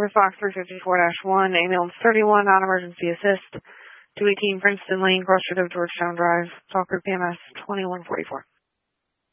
Service Box 354-1, ambulance 31, non-emergency assist, 218 Princeton Lane, cross street of Georgetown Drive, Talk Group PMS 2144.